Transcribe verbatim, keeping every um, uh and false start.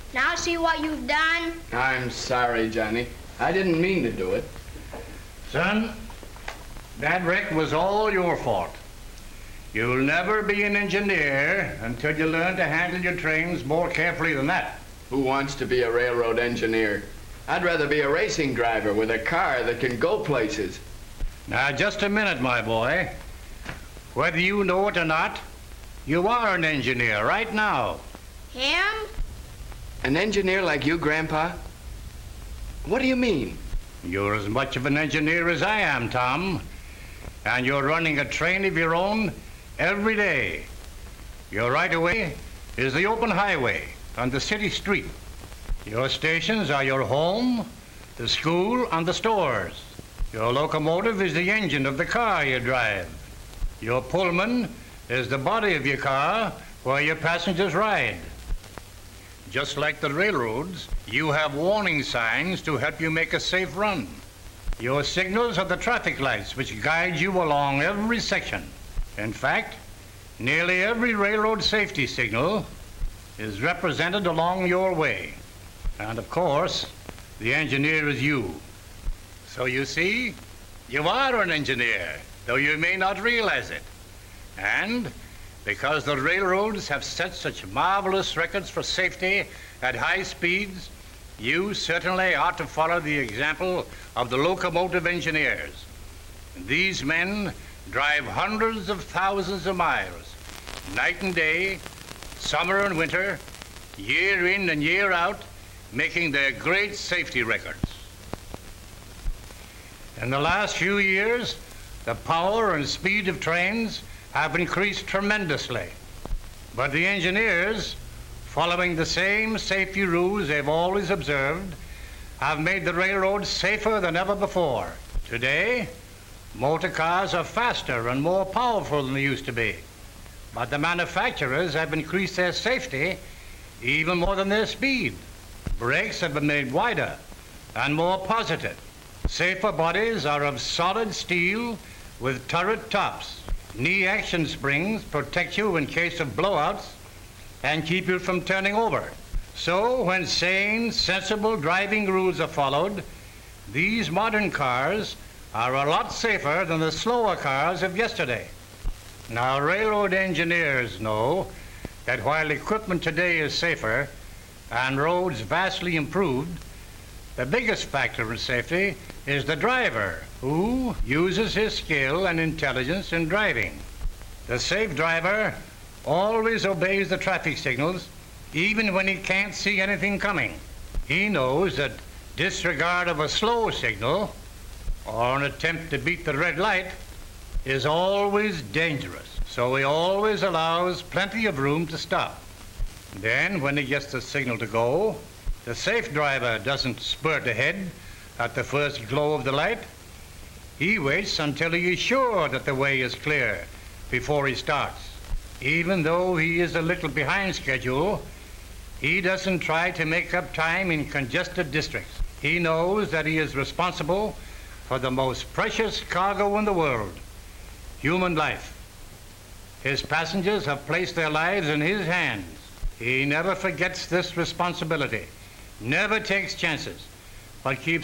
Now see what you've done? I'm sorry, Johnny. I didn't mean to do it. Son, that wreck was all your fault. You'll never be an engineer until you learn to handle your trains more carefully than that. Who wants to be a railroad engineer? I'd rather be a racing driver with a car that can go places. Now, just a minute, my boy. Whether you know it or not, you are an engineer right now. Him? An engineer like you, Grandpa? What do you mean? You're as much of an engineer as I am, Tom. And you're running a train of your own every day. Your right-of-way is the open highway on the city street. Your stations are your home, the school, and the stores. Your locomotive is the engine of the car you drive. Your Pullman is the body of your car where your passengers ride. Just like the railroads, you have warning signs to help you make a safe run. Your signals are the traffic lights which guide you along every section. In fact, nearly every railroad safety signal is represented along your way. And of course, the engineer is you. So you see, you are an engineer, though you may not realize it. And because the railroads have set such marvelous records for safety at high speeds, you certainly ought to follow the example of the locomotive engineers. These men drive hundreds of thousands of miles, night and day, summer and winter, year in and year out, making their great safety records. In the last few years, the power and speed of trains have increased tremendously. But the engineers, following the same safety rules they've always observed, have made the railroads safer than ever before. Today, motor cars are faster and more powerful than they used to be. But the manufacturers have increased their safety even more than their speed. Brakes have been made wider and more positive. Safer bodies are of solid steel with turret tops. Knee action springs protect you in case of blowouts and keep you from turning over. So when sane, sensible driving rules are followed, these modern cars are a lot safer than the slower cars of yesterday. Now, railroad engineers know that while equipment today is safer and roads vastly improved, the biggest factor in safety is the driver, who uses his skill and intelligence in driving. The safe driver always obeys the traffic signals, even when he can't see anything coming. He knows that disregard of a slow signal or an attempt to beat the red light is always dangerous. So he always allows plenty of room to stop. Then, when he gets the signal to go, the safe driver doesn't spurt ahead at the first glow of the light. He waits until he is sure that the way is clear before he starts. Even though he is a little behind schedule, he doesn't try to make up time in congested districts. He knows that he is responsible for the most precious cargo in the world, human life. His passengers have placed their lives in his hands. He never forgets this responsibility, never takes chances, but keeps